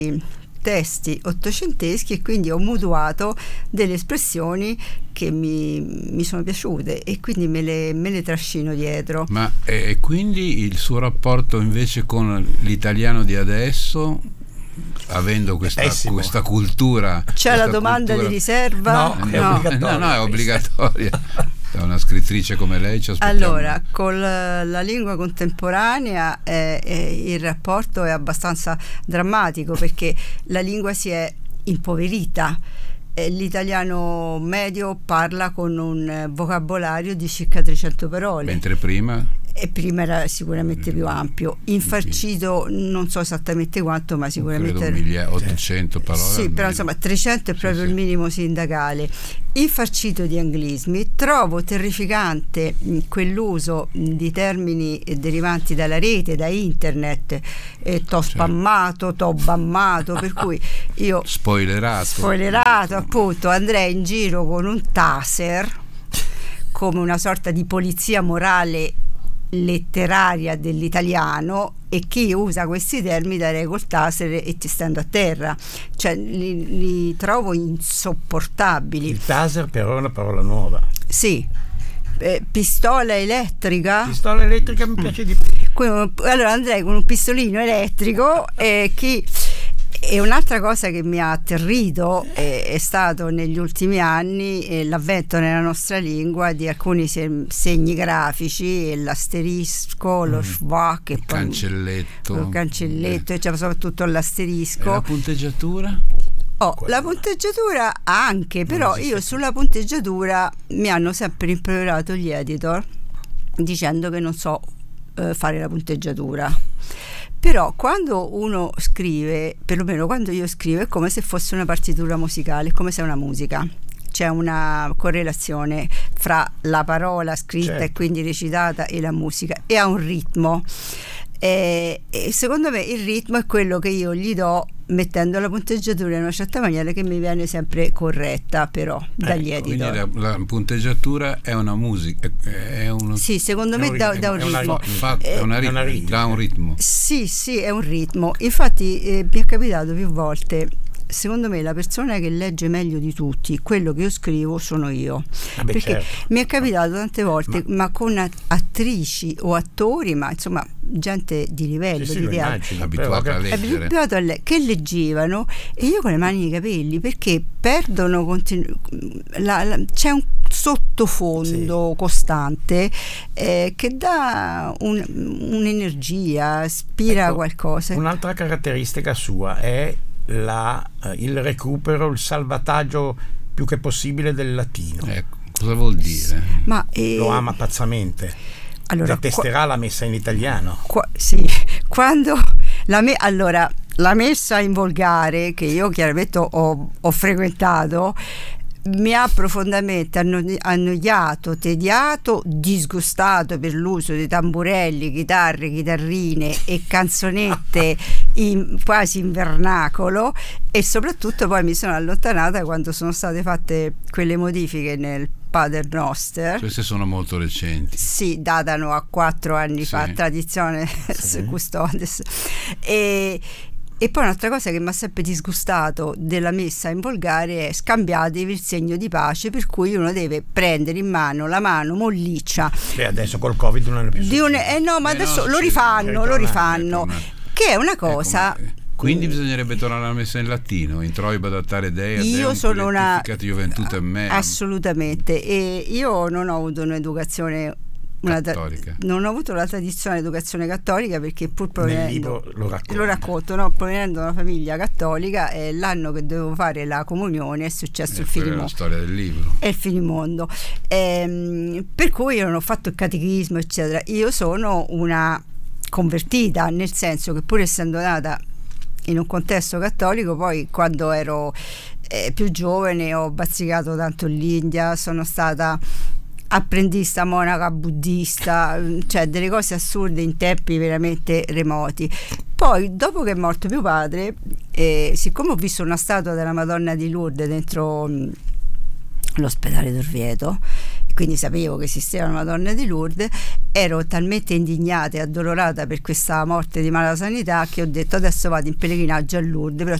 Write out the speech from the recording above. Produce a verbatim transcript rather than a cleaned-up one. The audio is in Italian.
testi ottocenteschi e quindi ho mutuato delle espressioni che mi, mi sono piaciute e quindi me le, me le trascino dietro. Ma e quindi il suo rapporto invece con l'italiano di adesso, avendo questa, questa cultura, c'è questa la domanda cultura... di riserva? No, no. è obbligatoria. No, no, è obbligatoria. Da una scrittrice come lei ci aspettiamo. Allora, con la, la lingua contemporanea eh, eh, il rapporto è abbastanza drammatico perché la lingua si è impoverita. Eh, l'italiano medio parla con un vocabolario di circa trecento parole. Mentre prima? E prima era sicuramente più ampio, infarcito non so esattamente quanto, ma sicuramente credo ottocento parole. Sì, però insomma trecento è proprio sì, il minimo sindacale. Infarcito di anglismi. Trovo terrificante quell'uso di termini derivanti dalla rete, da internet, eh, t'ho spammato, t'ho bammato, per cui io spoilerato spoilerato appunto andrei in giro con un taser come una sorta di polizia morale letteraria dell'italiano, e chi usa questi termini darei col taser e ti stendo a terra, cioè li, li trovo insopportabili. Il taser però è una parola nuova. Sì. Eh, pistola elettrica pistola elettrica mi piace di più. Allora andrei con un pistolino elettrico e chi E un'altra cosa che mi ha atterrito è, è stato negli ultimi anni eh, l'avvento nella nostra lingua di alcuni se- segni grafici, l'asterisco, lo schwa, che il poi, cancelletto, il cancelletto, eh. cioè soprattutto l'asterisco. E la punteggiatura? Oh, la punteggiatura anche, però io sulla punteggiatura mi hanno sempre rimproverato gli editor dicendo che non so eh, fare la punteggiatura. Però quando uno scrive, perlomeno quando io scrivo, è come se fosse una partitura musicale, è come se è una musica. C'è una correlazione fra la parola scritta certo. e quindi recitata e la musica, e ha un ritmo. E, e secondo me il ritmo è quello che io gli do mettendo la punteggiatura in una certa maniera che mi viene sempre corretta però dagli ecco, editor. Quindi la, la punteggiatura è una musica, è uno, sì, secondo me da, da un è ritmo. Una, è una rit- è una rit- dà un ritmo. Sì, sì, è un ritmo. Infatti eh, mi è capitato più volte. Secondo me la persona che legge meglio di tutti quello che io scrivo sono io. Ah beh, perché certo. mi è capitato tante volte, ma, ma con attrici o attori, ma insomma gente di livello, sì, di sì, teatro, abituata a leggere, abituato a le- che leggevano, e io con le mani nei capelli, perché perdono continu- la, la, c'è un sottofondo sì. costante eh, che dà un, un'energia, ispira ecco, qualcosa. Un'altra caratteristica sua è La, il recupero, il salvataggio più che possibile del latino. Ecco, cosa vuol dire? Ma, eh, lo ama pazzamente. Allora, detesterà qua, la messa in italiano. Qua, sì, quando la me, allora la messa in volgare che io chiaramente ho, ho frequentato mi ha profondamente annoiato, tediato, disgustato per l'uso di tamburelli, chitarre, chitarrine e canzonette in, quasi in vernacolo, e soprattutto poi mi sono allontanata quando sono state fatte quelle modifiche nel Pater Noster. Queste sono molto recenti. Sì, datano a quattro anni sì. fa, tradizione sì. custodes. E E poi un'altra cosa che mi ha sempre disgustato della messa in volgare è: scambiatevi il segno di pace, per cui uno deve prendere in mano la mano molliccia. Beh, adesso col Covid non è più di un, eh no, ma eh adesso no, lo sì, rifanno, lo rifanno, che è una cosa. Ecco, quindi bisognerebbe tornare alla messa in latino, introibo adattare dea, io deum, sono una giuventute meam. Assolutamente, e io non ho avuto un'educazione Una cattolica. Tra- non ho avuto la tradizione di educazione cattolica, perché pur provenendo lo racconto, lo racconto no? provenendo da una famiglia cattolica, eh, l'anno che dovevo fare la comunione è successo eh, il finimondo. È la storia del libro. È il finimondo. Ehm, per cui io non ho fatto il catechismo, eccetera. Io sono una convertita, nel senso che pur essendo nata in un contesto cattolico, poi quando ero eh, più giovane ho bazzicato tanto l'India, sono stata apprendista monaca buddista, cioè delle cose assurde in tempi veramente remoti. Poi dopo che è morto mio padre, eh, siccome ho visto una statua della Madonna di Lourdes dentro mh, l'ospedale d'Orvieto, quindi sapevo che esisteva la Madonna di Lourdes, ero talmente indignata e addolorata per questa morte di mala sanità che ho detto adesso vado in pellegrinaggio a Lourdes, però